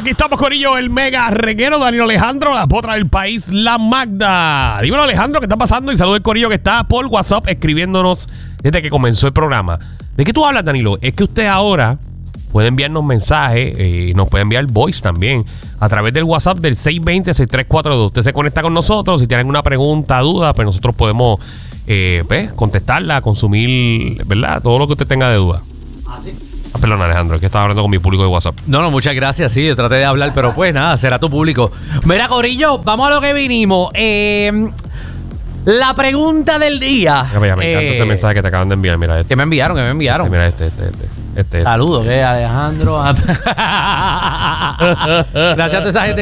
Aquí estamos, corillo, el mega reguero Danilo Alejandro, la potra del país, la Magda. Dímelo, Alejandro, ¿qué está pasando? Y saludo al corillo que está por WhatsApp escribiéndonos desde que comenzó el programa. ¿De qué tú hablas, Danilo? Es que usted ahora puede enviarnos mensajes y nos puede enviar voice también a través del WhatsApp del 620-6342. Usted se conecta con nosotros. Si tiene alguna pregunta, duda, pues nosotros podemos contestarla, consumir, ¿verdad? Todo lo que usted tenga de duda. Perdón, Alejandro, es que estaba hablando con mi público de WhatsApp. No, muchas gracias, sí, yo traté de hablar, pero pues nada, será tu público. Mira, corillo, vamos a lo que vinimos. La pregunta del día. Me encanta ese mensaje que te acaban de enviar, mira este. ¿Qué me enviaron? Mira este. Saludos, Alejandro. Gracias a toda esa gente